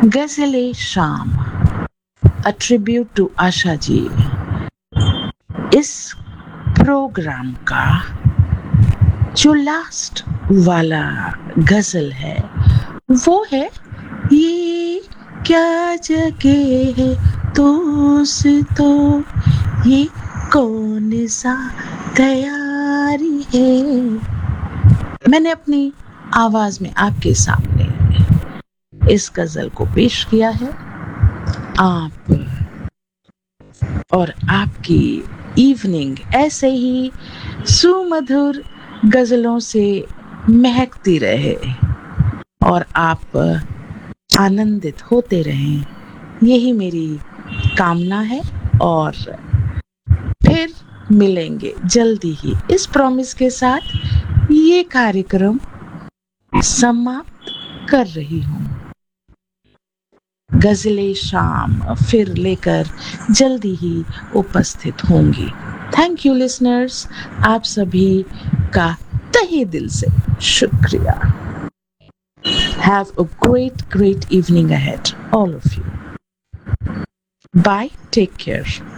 गजले शाम, a tribute to Asha ji. इस programme का जो लास्ट वाला गजल है वो है, ये क्या जगह है दोस्तों, ये कौन सा तैयारी है। मैंने अपनी आवाज में आपके सामने इस गजल को पेश किया है। आप और आपकी इवनिंग ऐसे ही सुमधुर गजलों से महकती रहे और आप आनंदित होते रहें, यही मेरी कामना है। और फिर मिलेंगे जल्दी ही इस प्रॉमिस के साथ। ये कार्यक्रम समाप्त कर रही हूँ। गजले शाम फिर लेकर जल्दी ही उपस्थित होंगी। थैंक यू लिसनर्स, आप सभी का तहे दिल से शुक्रिया। Have a great evening ahead, all of you. Bye, take care.